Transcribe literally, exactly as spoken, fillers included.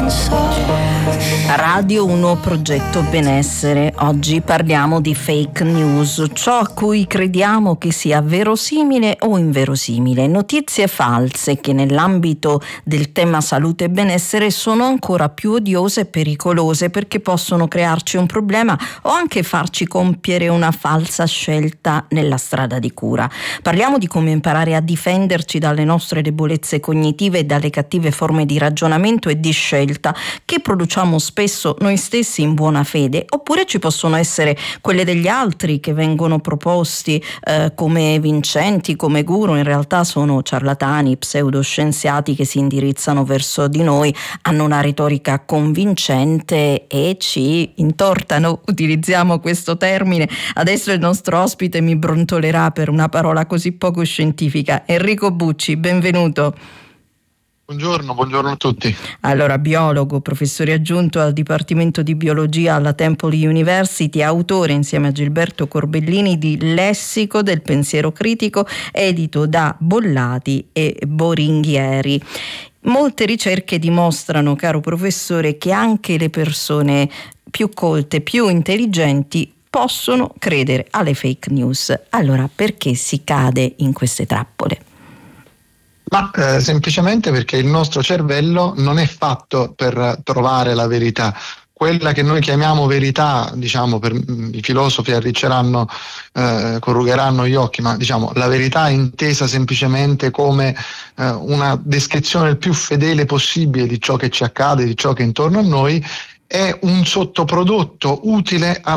Radio uno Progetto Benessere. Oggi parliamo di fake news, ciò a cui crediamo che sia verosimile o inverosimile, notizie false che nell'ambito del tema salute e benessere sono ancora più odiose e pericolose perché possono crearci un problema o anche farci compiere una falsa scelta nella strada di cura. Parliamo di come imparare a difenderci dalle nostre debolezze cognitive e dalle cattive forme di ragionamento e di scelta che produciamo spesso noi stessi in buona fede, oppure ci possono essere quelle degli altri che vengono proposti eh, come vincenti, come guru. In realtà sono ciarlatani, pseudoscienziati che si indirizzano verso di noi, hanno una retorica convincente e ci intortano, utilizziamo questo termine. Adesso il nostro ospite mi brontolerà per una parola così poco scientifica. Enrico Bucci, benvenuto. Buongiorno, buongiorno a tutti. Allora, biologo, professore aggiunto al Dipartimento di Biologia alla Temple University, autore insieme a Gilberto Corbellini di Lessico del pensiero critico, edito da Bollati e Boringhieri. Molte ricerche dimostrano, caro professore, che anche le persone più colte, più intelligenti possono credere alle fake news. Allora, perché si cade in queste trappole? Ma eh, semplicemente perché il nostro cervello non è fatto per trovare la verità. Quella che noi chiamiamo verità, diciamo, per i filosofi arricceranno, eh, corrugheranno gli occhi, ma diciamo la verità intesa semplicemente come eh, una descrizione il più fedele possibile di ciò che ci accade, di ciò che è intorno a noi, è un sottoprodotto utile a